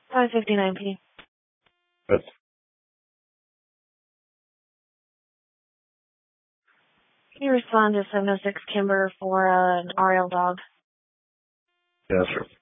5:59 p. Yes. Can you respond to 706 Kimber for an RL dog? Yeah, sure.